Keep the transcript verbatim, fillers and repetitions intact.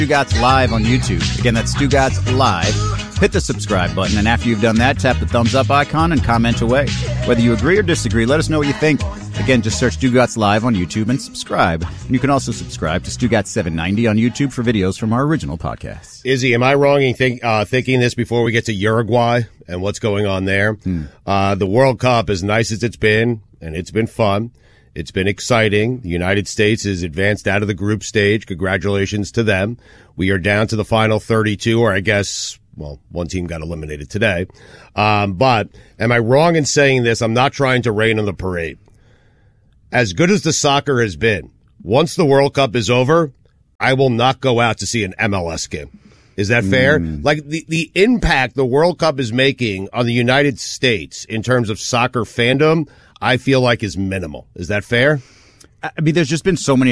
Stugotz Live on YouTube. Again, that's Stugotz Live. Hit the subscribe button, and after you've done that, tap the thumbs up icon and comment away. Whether you agree or disagree, let us know what you think. Again, just search Stugotz Live on YouTube and subscribe. And you can also subscribe to Stugotz seven ninety on YouTube for videos from our original podcasts. Izzy, am I wrong in think, uh, thinking this before we get to Uruguay and what's going on there? Hmm. Uh, the World Cup, as nice as it's been, and it's been fun, it's been exciting. The United States is advanced out of the group stage. Congratulations to them. We are down to the final thirty-two, or I guess... well, one team got eliminated today. Um, but am I wrong in saying this? I'm not trying to rain on the parade. As good as the soccer has been, once the World Cup is over, I will not go out to see an M L S game. Is that fair? Mm. Like the, the impact the World Cup is making on the United States in terms of soccer fandom, I feel like is minimal. Is that fair? I mean, there's just been so many